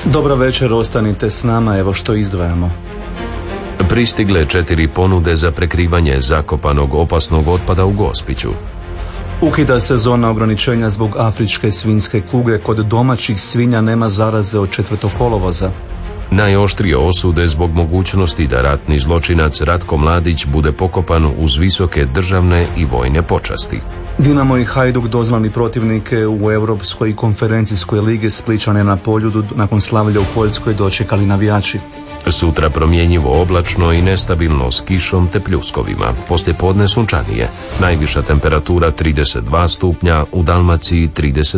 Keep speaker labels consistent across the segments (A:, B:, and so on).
A: Dobro večer, ostanite s nama, evo što izdvajamo.
B: Pristigle 4 ponude za prekrivanje zakopanog opasnog otpada u Gospiću.
A: Ukida se zona ograničenja zbog afričke svinjske kuge, kod domaćih svinja nema zaraze od 4. kolovoza.
B: Najoštrije osude zbog mogućnosti da ratni zločinac Ratko Mladić bude pokopan uz visoke državne i vojne počasti.
A: Dinamo i Hajduk dozvani protivnike u Europskoj konferencijskoj ligi Splićane na Poljudu nakon slavlja u Poljskoj dočekali navijači.
B: Sutra promjenjivo oblačno i nestabilno s kišom te pljuskovima. Poslijepodne sunčanije. Najviša temperatura 32 stupnja, u Dalmaciji 35.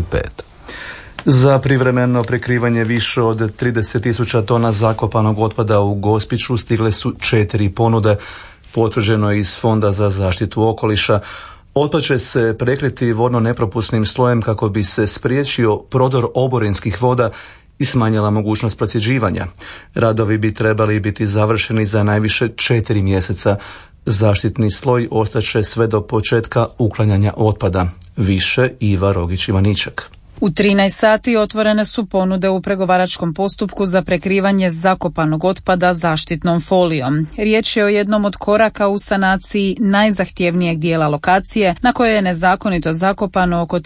A: Za privremeno prekrivanje više od 30.000 tona zakopanog otpada u Gospiću stigle su 4 ponude, potvrđeno je iz Fonda za zaštitu okoliša. Otpad će se prekriti vodno nepropusnim slojem kako bi se spriječio prodor oborinskih voda i smanjila mogućnost procjeđivanja. Radovi bi trebali biti završeni za najviše 4 mjeseca. Zaštitni sloj ostaće sve do početka uklanjanja otpada. Više Iva Rogić-Ivaniček.
C: U 13 sati otvorene su ponude u pregovaračkom postupku za prekrivanje zakopanog otpada zaštitnom folijom. Riječ je o jednom od koraka u sanaciji najzahtjevnijeg dijela lokacije na kojoj je nezakonito zakopano oko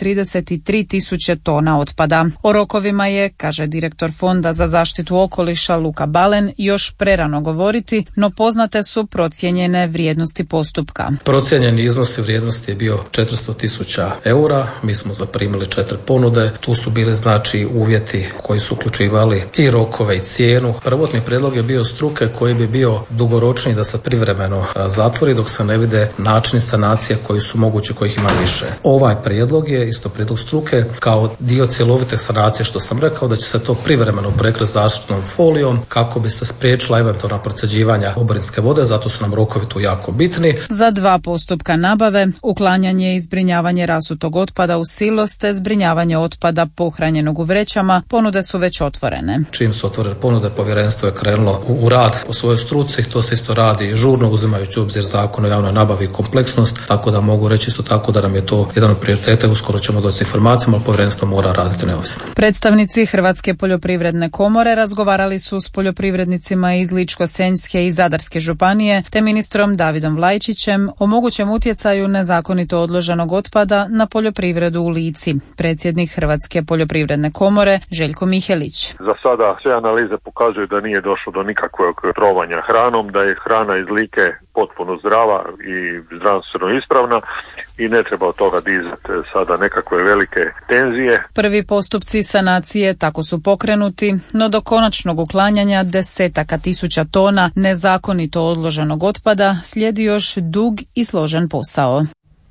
C: 33.000 tona otpada. O rokovima je, kaže direktor Fonda za zaštitu okoliša Luka Balen, još prerano govoriti, no poznate su procijenjene vrijednosti postupka.
D: Procijenjeni iznos vrijednosti je bio 400.000 eura, mi smo zaprimili 4 ponude. Tu su bili uvjeti koji su uključivali i rokove i cijenu. Prvotni prijedlog je bio struke koji bi bio dugoročniji da se privremeno zatvori dok se ne vide načini sanacije koji su mogući, kojih ima više. Ovaj prijedlog je isto prijedlog struke kao dio cjelovite sanacije, što sam rekao da će se to privremeno prekriti zaštitnom folijom kako bi se spriječila eventualna procjeđivanja oborinske vode, zato su nam rokovi tu jako bitni.
C: Za 2 postupka nabave, uklanjanje i zbrinjavanje rasutog otpada u silos te zbrinjavanje otpada pohranjenog u vrećama, ponude su već otvorene.
D: Čim su otvorene ponude, povjerenstvo je krenulo u rad po svojoj struci, to se isto radi žurno uzimajući u obzir Zakon o javnoj nabavi i kompleksnost, tako da mogu reći isto tako da nam je to jedan od prioriteta, uskoro ćemo doći s informacijama, ali povjerenstvo mora raditi neovisno.
C: Predstavnici Hrvatske poljoprivredne komore razgovarali su s poljoprivrednicima iz Ličko-senjske i Zadarske županije te ministrom Davidom Vlajčićem o mogućem utjecaju nezakonito odloženog otpada na poljoprivredu u Lici. Predsjednik Hrvatske poljoprivredne komore Željko Mihelić.
E: Za sada sve analize pokazuju da nije došlo do nikakvog trovanja hranom, da je hrana iz Like potpuno zdrava i zdravstveno ispravna i ne treba od toga dizati sada nekakve velike tenzije.
C: Prvi postupci sanacije tako su pokrenuti, no do konačnog uklanjanja 10.000 tona nezakonito odloženog otpada slijedi još dug i složen posao.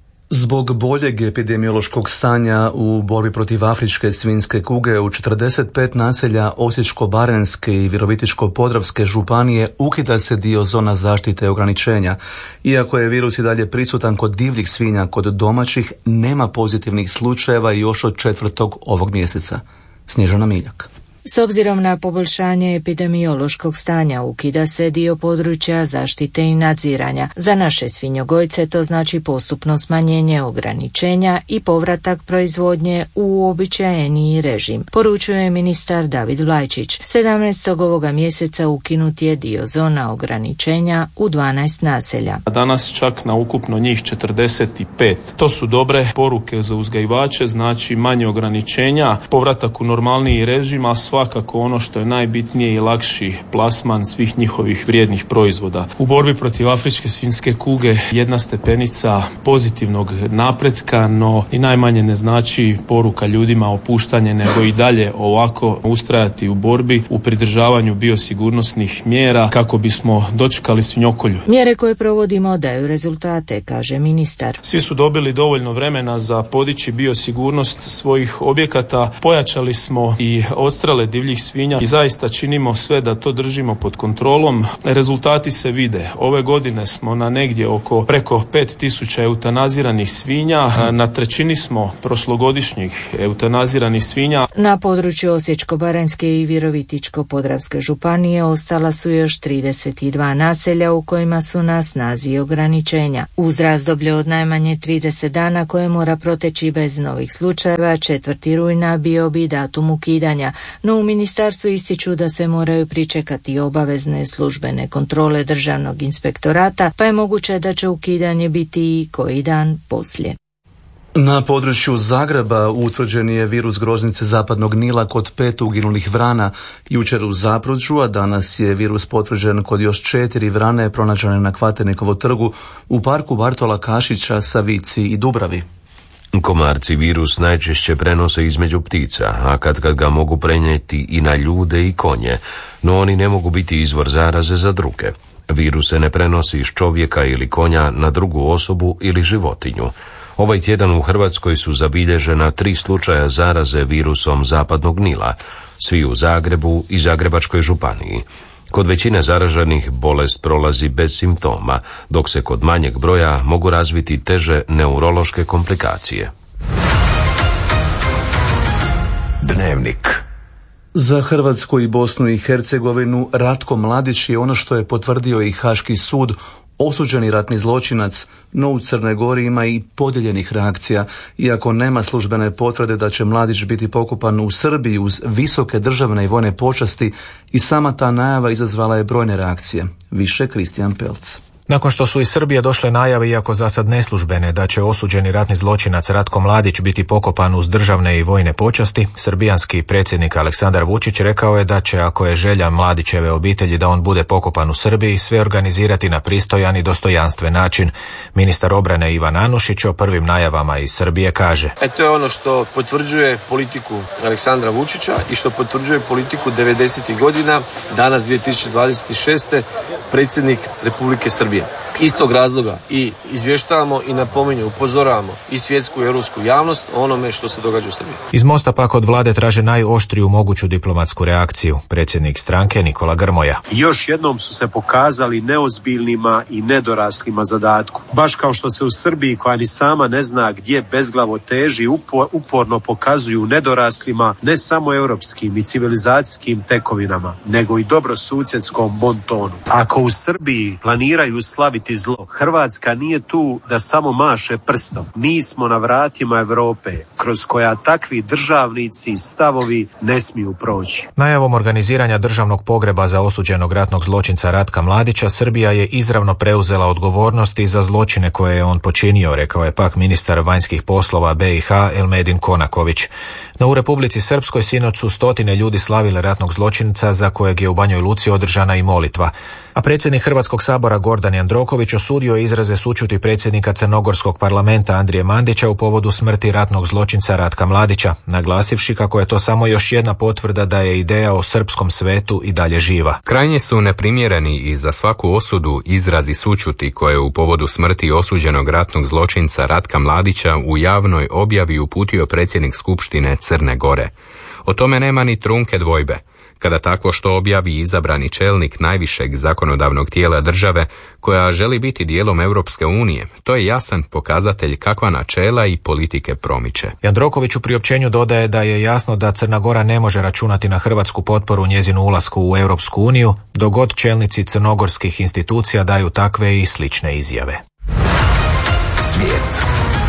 A: Zbog boljeg epidemiološkog stanja u borbi protiv afričke svinjske kuge u 45 naselja Osječko-baranjske i Virovitičko-podravske županije ukida se dio zona zaštite i ograničenja. Iako je virus i dalje prisutan kod divljih svinja, kod domaćih nema pozitivnih slučajeva još od 4. ovog mjeseca. Snježana Miljak.
F: S obzirom na poboljšanje epidemiološkog stanja ukida se dio područja zaštite i nadziranja. Za naše svinjogojce to znači postupno smanjenje ograničenja i povratak proizvodnje u uobičajeniji režim, poručuje ministar David Vlajčić. 17. ovoga mjeseca ukinut je dio zona ograničenja u 12 naselja.
G: Danas čak na ukupno njih 45. To su dobre poruke za uzgajivače, znači manje ograničenja, povratak u normalniji režim, a svakako ono što je najbitnije i lakši plasman svih njihovih vrijednih proizvoda. U borbi protiv afričke svinjske kuge jedna stepenica pozitivnog napretka, no i najmanje ne znači poruka ljudima opuštanje, nego i dalje ovako ustrajati u borbi, u pridržavanju biosigurnosnih mjera kako bismo dočekali svinjokolju.
F: Mjere koje provodimo daju rezultate, kaže ministar.
G: Svi su dobili dovoljno vremena za podići biosigurnost svojih objekata, pojačali smo i odstrele divljih svinja i zaista činimo sve da to držimo pod kontrolom. Rezultati se vide. Ove godine smo na negdje oko preko 5.000 eutanaziranih svinja. Na trećini smo prošlogodišnjih eutanaziranih svinja.
F: Na području Osječko-baranjske i Virovitičko-podravske županije ostala su još 32 naselja u kojima su na snazi ograničenja. Uz razdoblje od najmanje 30 dana koje mora proteći bez novih slučajeva, 4. rujna bio bi datum ukidanja, no No u ministarstvu ističu da se moraju pričekati obavezne službene kontrole Državnog inspektorata, pa je moguće da će ukidanje biti i koji dan poslije.
A: Na području Zagreba utvrđen je virus groznice zapadnog Nila kod 5 uginulih vrana jučer u Zapruđu, a danas je virus potvrđen kod još 4 vrane pronađene na Kvatenikovom trgu u parku Bartola Kašića, Savici i Dubravi.
B: Komarci virus najčešće prenose između ptica, a kad ga mogu prenijeti i na ljude i konje, no oni ne mogu biti izvor zaraze za druge. Virus se ne prenosi iz čovjeka ili konja na drugu osobu ili životinju. Ovaj tjedan u Hrvatskoj su zabilježena 3 slučaja zaraze virusom zapadnog Nila, svi u Zagrebu i Zagrebačkoj županiji. Kod većine zaraženih bolest prolazi bez simptoma, dok se kod manjeg broja mogu razviti teže neurološke komplikacije.
H: Dnevnik.
A: Za Hrvatsku i Bosnu i Hercegovinu Ratko Mladić je ono što je potvrdio i Haški sud, osuđeni ratni zločinac, no u Crnoj Gori ima i podijeljenih reakcija, iako nema službene potvrde da će Mladić biti pokopan u Srbiji uz visoke državne i vojne počasti, i sama ta najava izazvala je brojne reakcije. Više Kristijan Pelc.
I: Nakon što su iz Srbije došle najave, iako za sad neslužbene, da će osuđeni ratni zločinac Ratko Mladić biti pokopan uz državne i vojne počasti, srbijanski predsjednik Aleksandar Vučić rekao je da će, ako je želja Mladićeve obitelji da on bude pokopan u Srbiji, sve organizirati na pristojan i dostojanstven način. Ministar obrane Ivan Anušić o prvim najavama iz Srbije kaže:
J: To je ono što potvrđuje politiku Aleksandra Vučića i što potvrđuje politiku 90. godina, danas 2026. predsjednik Republike Srbije. Iz tog razloga i izvještavamo i napominju, upozoravamo i svjetsku i europsku javnost o onome što se događa u Srbiji.
I: Iz Mosta pak od vlade traže najoštriju moguću diplomatsku reakciju. Predsjednik stranke Nikola Grmoja.
K: Još jednom su se pokazali neozbiljnima i nedoraslima zadatku. Baš kao što se u Srbiji, koja ni sama ne zna gdje bezglavo teži, uporno pokazuju nedoraslima ne samo europskim i civilizacijskim tekovinama, nego i dobrosusjedskom bontonu. Ako u Srbiji planiraju slaviti zlo, Hrvatska nije tu da samo maše prstom. Mi smo na vratima Europe, kroz koja takvi državnici i stavovi ne smiju proći.
I: Najavom organiziranja državnog pogreba za osuđenog ratnog zločinca Ratka Mladića, Srbija je izravno preuzela odgovornost i za zločine koje je on počinio, rekao je pak ministar vanjskih poslova BiH Elmedin Konaković. No u Republici Srpskoj sinoć su stotine ljudi slavile ratnog zločinca za kojeg je u Banjoj Luci održana i molitva. A predsjednik Hrvatskog sabora Gordan Jandroković osudio izraze sućuti predsjednika Crnogorskog parlamenta Andrije Mandića u povodu smrti ratnog zločinca Ratka Mladića, naglasivši kako je to samo još jedna potvrda da je ideja o srpskom svetu i dalje živa.
L: Krajnje su neprimjereni i za svaku osudu izrazi sućuti koje u povodu smrti osuđenog ratnog zločinca Ratka Mladića u javnoj objavi uputio predsjednik Skupštine Crne Gore. O tome nema ni trunke dvojbe. Kada takvo što objavi izabrani čelnik najvišeg zakonodavnog tijela države koja želi biti dijelom Europske unije, to je jasan pokazatelj kakva načela i politike promiče.
I: Jandroković u priopćenju dodaje da je jasno da Crna Gora ne može računati na hrvatsku potporu njezinu ulasku u Europsku uniju, dok god čelnici crnogorskih institucija daju takve i slične izjave.
H: Svijet.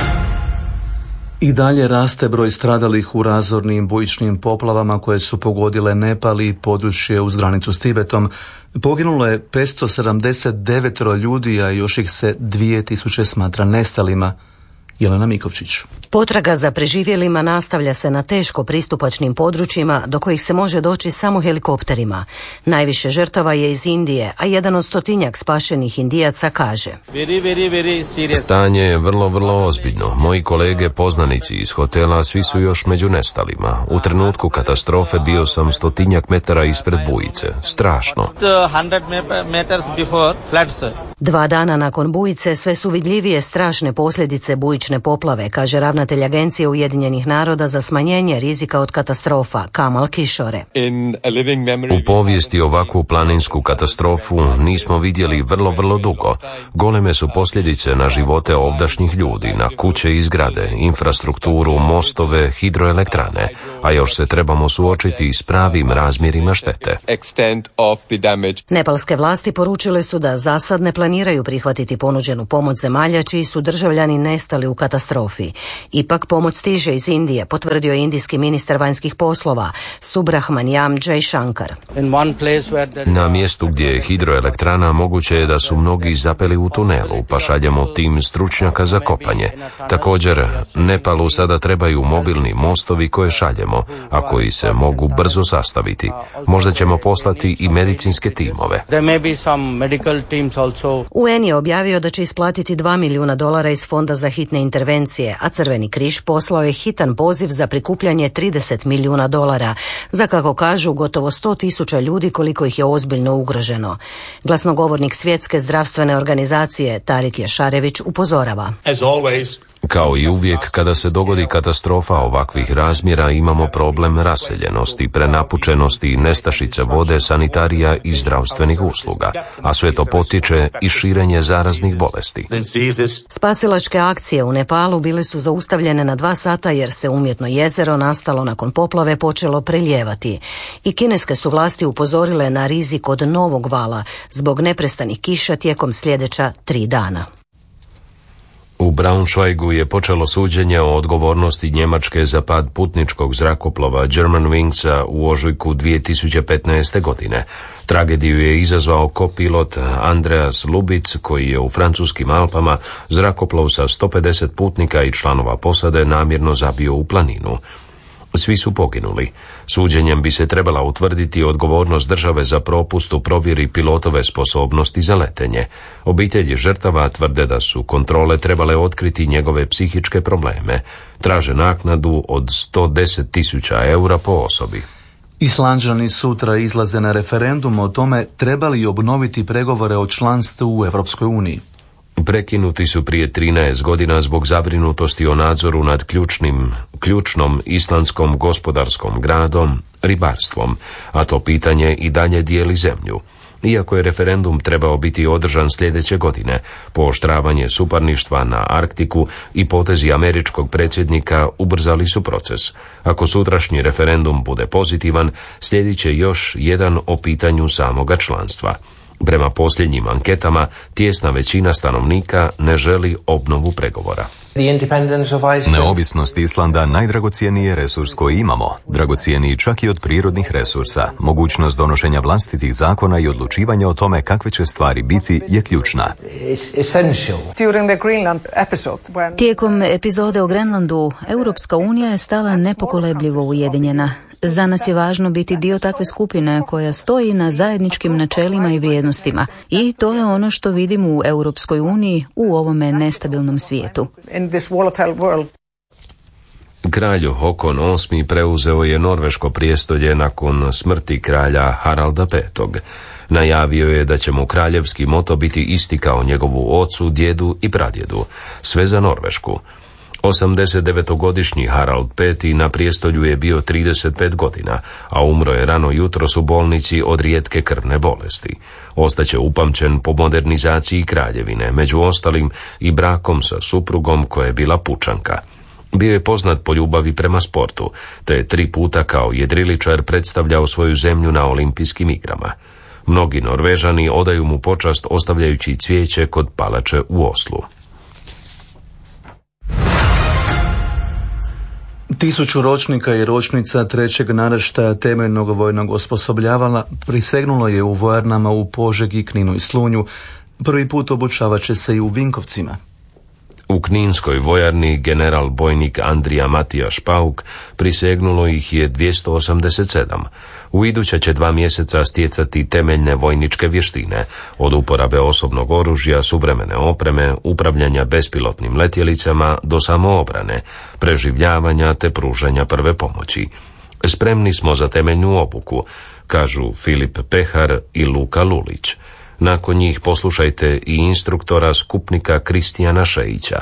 A: I dalje raste broj stradalih u razornim bujičnim poplavama koje su pogodile Nepal i područje uz granicu s Tibetom. Poginulo je 579 ljudi, a još ih se 2000 smatra nestalima. Jelena Mikovčić.
M: Potraga za preživjelima nastavlja se na teško pristupačnim područjima do kojih se može doći samo helikopterima. Najviše žrtava je iz Indije, a jedan od 100-tinjak spašenih Indijaca kaže:
B: Stanje je vrlo ozbiljno. Moji kolege poznanici iz hotela svi su još među nestalima. U trenutku katastrofe bio sam 100-tinjak metara ispred bujice. Strašno.
M: 2 dana nakon bujice sve su vidljivije strašne posljedice bujične poplave, kaže ravnatelj Agencije Ujedinjenih naroda za smanjenje rizika od katastrofa Kamal Kishore.
B: U povijesti ovakvu planinsku katastrofu nismo vidjeli vrlo dugo. Goleme su posljedice na živote ovdašnjih ljudi, na kuće i zgrade, infrastrukturu, mostove, hidroelektrane, a još se trebamo suočiti s pravim razmjerima štete.
M: Nepalske vlasti poručile su da za sad ne planiraju prihvatiti ponuđenu pomoć zemalja čiji su državljani nestali u katastrofi. Ipak pomoć stiže iz Indije, potvrdio je indijski ministar vanjskih poslova Subrahmanyam Jaishankar.
B: Na mjestu gdje je hidroelektrana moguće je da su mnogi zapeli u tunelu, pa šaljemo tim stručnjaka za kopanje. Također, Nepalu sada trebaju mobilni mostovi koje šaljemo, a koji se mogu brzo sastaviti. Možda ćemo poslati i medicinske timove.
M: UN je objavio da će isplatiti $2 milijuna iz Fonda za hitne intervencije, a Crveni križ poslao je hitan poziv za prikupljanje $30 milijuna, za kako kažu gotovo 100.000 ljudi koliko ih je ozbiljno ugroženo. Glasnogovornik Svjetske zdravstvene organizacije Tarik Jašarević upozorava.
B: Kao i uvijek, kada se dogodi katastrofa ovakvih razmjera, imamo problem raseljenosti, prenapučenosti, nestašice vode, sanitarija i zdravstvenih usluga, a sve to potiče i širenje zaraznih bolesti.
M: Spasilačke akcije u Nepalu bile su zaustavljene na 2 sata jer se umjetno jezero nastalo nakon poplave počelo prelijevati. I kineske su vlasti upozorile na rizik od novog vala zbog neprestanih kiša tijekom sljedeća 3 dana.
B: U Braunschweigu je počelo suđenje o odgovornosti Njemačke za pad putničkog zrakoplova Germanwingsa u ožujku 2015. godine. Tragediju je izazvao kopilot Andreas Lubitz, koji je u francuskim Alpama zrakoplov sa 150 putnika i članova posade namjerno zabio u planinu. Svi su poginuli. Suđenjem bi se trebala utvrditi odgovornost države za propust u provjeri pilotove sposobnosti za letenje. Obitelji žrtava tvrde da su kontrole trebale otkriti njegove psihičke probleme. Traže naknadu od 110.000 eura po osobi.
A: Islanđani sutra izlaze na referendum o tome trebali obnoviti pregovore o članstvu u Europskoj uniji.
B: Prekinuti su prije 13 godina zbog zabrinutosti o nadzoru nad ključnom islandskom gospodarskom gradom, ribarstvom, a to pitanje i dalje dijeli zemlju. Iako je referendum trebao biti održan sljedeće godine, pooštravanje suparništva na Arktiku i potezi američkog predsjednika ubrzali su proces. Ako sutrašnji referendum bude pozitivan, slijedit će još jedan o pitanju samoga članstva. Prema posljednjim anketama, tijesna većina stanovnika ne želi obnovu pregovora.
N: Neovisnost Islanda najdragocjeniji je resurs koji imamo, dragocjeniji čak i od prirodnih resursa. Mogućnost donošenja vlastitih zakona i odlučivanja o tome kakve će stvari biti je ključna.
O: Tijekom epizode o Grenlandu, Europska unija je stala nepokolebljivo ujedinjena. Za nas je važno biti dio takve skupine koja stoji na zajedničkim načelima i vrijednostima. I to je ono što vidimo u Europskoj uniji u ovome nestabilnom svijetu.
B: Kralj Håkon VIII preuzeo je norveško prijestolje nakon smrti kralja Haralda V. Najavio je da će mu kraljevski moto biti isti kao njegovu ocu, djedu i pradjedu. Sve za Norvešku. 89-godišnji Harald V na prijestolju je bio 35 godina, a umro je rano jutros u bolnici od rijetke krvne bolesti. Ostaće upamćen po modernizaciji kraljevine, među ostalim i brakom sa suprugom koja je bila pučanka. Bio je poznat po ljubavi prema sportu, te je 3 puta kao jedriličar predstavljao svoju zemlju na olimpijskim igrama. Mnogi Norvežani odaju mu počast ostavljajući cvijeće kod palače u Oslu.
A: 1000 ročnika i ročnica 3. naraštaja temeljnog vojnog osposobljavanja prisegnulo je u vojarnama u Požegi, Kninu i Slunju. Prvi put obučavat će se i u Vinkovcima.
B: U Kninskoj vojarni general bojnik Andrija Matijaš Pauk prisegnulo ih je 287. U iduća će 2 mjeseca stjecati temeljne vojničke vještine, od uporabe osobnog oružja, suvremene opreme, upravljanja bespilotnim letjelicama do samoobrane, preživljavanja te pružanja prve pomoći. Spremni smo za temeljnu obuku, kažu Filip Pehar i Luka Lulić. Nakon njih poslušajte i instruktora skupnika Kristijana Šejića.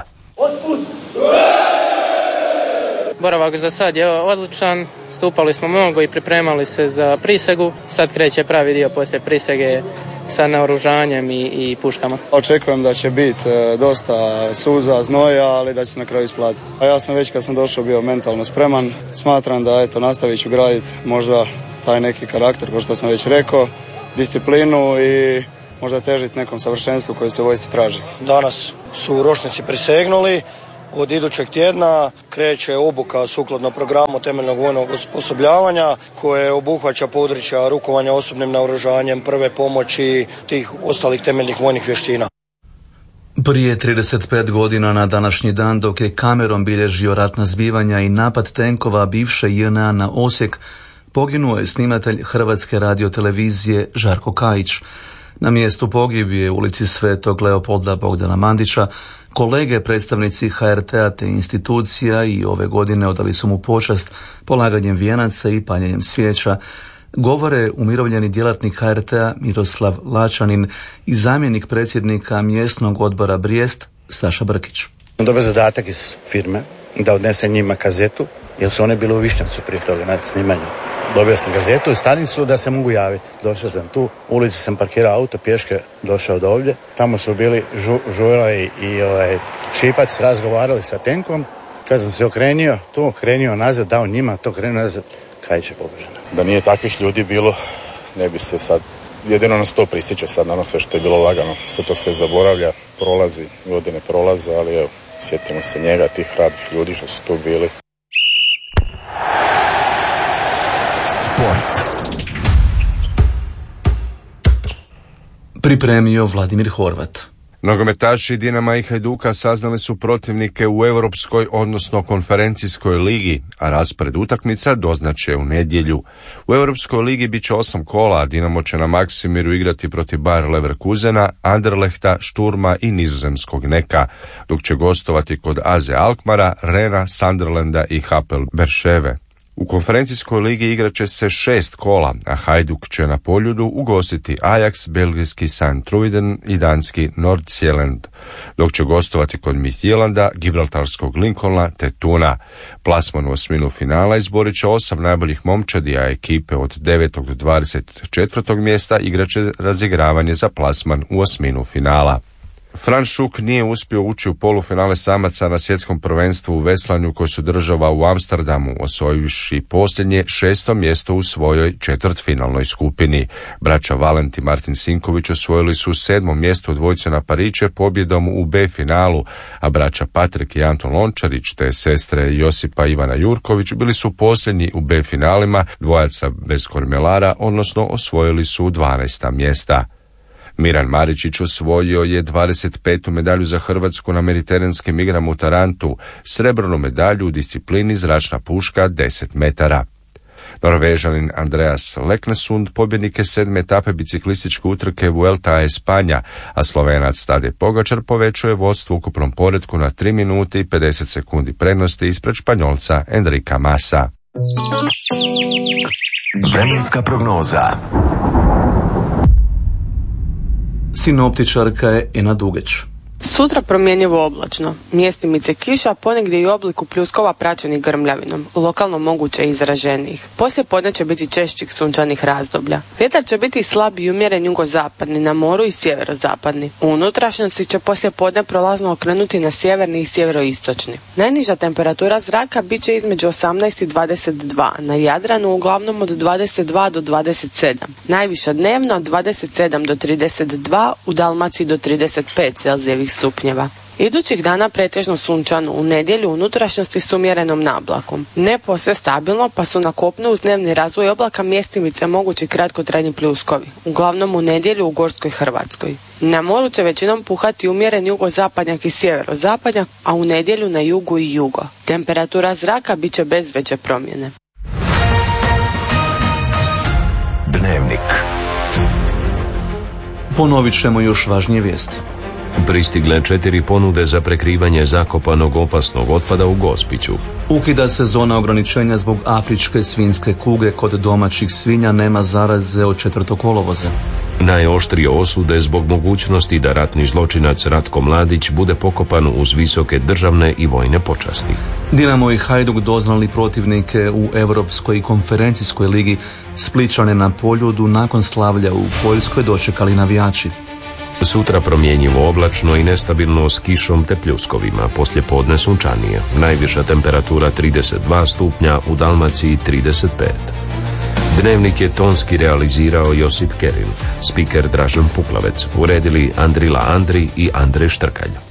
P: Boravak za sad je odličan, stupali smo mnogo i pripremali se za prisegu. Sad kreće pravi dio poslije prisege sa naoružanjem i puškama.
Q: Očekujem da će biti dosta suza, znoja, ali da će se na kraju isplatiti. A ja sam već kad sam došao bio mentalno spreman. Smatram da nastavit ću graditi možda taj neki karakter, kao što sam već rekao, disciplinu i možda težiti nekom savršenstvu koje se u vojsci traži.
R: Danas su ročnici prisegnuli Od idućeg tjedna kreće obuka sukladno programu temeljnog vojnog osposobljavanja koje obuhvaća područja rukovanja osobnim naoružanjem, prve pomoći, tih ostalih temeljnih vojnih vještina.
A: Prije 35 godina na današnji dan, dok je kamerom bilježio ratna zbivanja i napad tenkova bivše JNA na Osijek, poginuo je snimatelj Hrvatske radiotelevizije Žarko Kajić. Na mjestu pogibije u ulici Svetog Leopolda Bogdana Mandića kolege predstavnici HRT-a te institucija i ove godine odali su mu počast polaganjem vijenaca i paljenjem svijeća. Govore umirovljeni djelatnik HRT-a Miroslav Lačanin i zamjenik predsjednika mjesnog odbora Brijest Saša Brkić.
S: Dobio zadatak iz firme da odnesem njima kazetu, jer su one bile u Višnjevcu prije toga na snimanju. Dobio sam gazetu i stanicu da se mogu javiti. Došao sam tu, u ulici sam parkirao auto, pješke došao do ovdje. Tamo su bili Žura i Šipac, razgovarali sa tenkom. Kad sam se okrenio nazad, dao njima, to krenuo nazad, Kajić je pobožan.
T: Da nije takvih ljudi bilo, ne bi se sad, jedino nas to prisjeća sad, naravno sve što je bilo lagano. Sve to se zaboravlja, prolazi, godine prolaze, ali evo, sjetimo se njega, tih hrabrih ljudi što su tu bili.
H: Sport.
A: Pripremio Vladimir Horvat.
U: Nogometaši Dinama i Hajduka saznali su protivnike u Europskoj, odnosno konferencijskoj ligi, a raspored utakmica doznače u nedjelju. U Europskoj ligi bit će 8 kola, a Dinamo će na Maksimiru igrati protiv Bayer Leverkusena, Anderlechta, Šturma i nizozemskog Neka, dok će gostovati kod AZ Alkmara, Rena, Sunderlanda i Hapoel Berševe. U konferencijskoj ligi igrat će se 6 kola, a Hajduk će na Poljudu ugostiti Ajax, belgijski Sint-Truiden i danski Nordsjælland, dok će gostovati kod Midtjylanda, gibraltarskog Lincolna te Tuna. Plasman u osminu finala izborit će 8 najboljih momčadi, a ekipe od 9. do 24. mjesta igrat će razigravanje za plasman u osminu finala. Franz Šuk nije uspio ući u polufinale samaca na svjetskom prvenstvu u veslanju koji se održava u Amsterdamu, osvojivši posljednje 6. mjesto u svojoj četvrtfinalnoj skupini. Braća Valent i Martin Sinković osvojili su 7. mjesto dvojice na pariće pobjedom u B finalu, a braća Patrik i Anton Lončarić te sestre Josipa i Ivana Jurković bili su posljednji u B finalima, dvojaca bez kormelara, odnosno osvojili su 12. mjesta. Miran Maričić osvojio je 25. medalju za Hrvatsku na mediteranskim igrama u Tarantu, srebrnu medalju u disciplini zračna puška 10 metara. Norvežanin Andreas Leknesund pobjednik je 7. etape biciklističke utrke Vuelta a Espanja, a Slovenac Tadej Pogačar povećuje vodstvo u ukupnom poretku na 3 minute i 50 sekundi prednosti ispred Španjolca Enrika Masa.
H: Vremenska prognoza.
A: Sinoptičarka je Ena Dugeć.
V: Sutra promjenjivo oblačno, mjestimice kiša, ponegdje i u obliku pljuskova praćenih grmljavinom, lokalno moguće izraženijih. Poslije podne će biti češćih sunčanih razdoblja. Vjetar će biti slab i umjeren jugozapadni, na moru i sjeverozapadni. U unutrašnjosti će poslije podne prolazno okrenuti na sjeverni i sjeveroistočni. Najniža temperatura zraka bit će između 18 i 22, na Jadranu uglavnom od 22 do 27. Najviša dnevno od 27 do 32, u Dalmaciji do 35 Celzijevih stupnjeva. Idućih dana pretežno sunčano, u nedjelju unutrašnjosti s umjerenom nablakom. Ne posve stabilno, pa su na kopnu uz dnevni razvoj oblaka mjestimice mogući kratkotrajni pljuskovi, uglavnom u nedjelju u Gorskoj Hrvatskoj. Na moru će većinom puhati umjeren jugozapadnjak i sjeverozapadnjak, a u nedjelju na jugu i jugo. Temperatura zraka bit će bez veće promjene.
H: Dnevnik.
A: Ponovit ćemo još važnije vijesti.
B: Pristigle 4 ponude za prekrivanje zakopanog opasnog otpada u Gospiću.
A: Ukida se zona ograničenja zbog afričke svinjske kuge, kod domaćih svinja nema zaraze od 4. kolovoza.
B: Najoštrije osude zbog mogućnosti da ratni zločinac Ratko Mladić bude pokopan uz visoke državne i vojne počasti.
A: Dinamo i Hajduk doznali protivnike u Europskoj konferencijskoj ligi. Splićane na Poljudu nakon slavlja u Poljskoj dočekali navijači.
B: Sutra promjenjivo oblačno i nestabilno s kišom te pljuskovima, poslije podne sunčanije. Najviša temperatura 32 stupnja, u Dalmaciji 35. Dnevnik je tonski realizirao Josip Kerin, spiker Dražen Puklavec, uredili Andrila Andri i Andrej Štrkalj.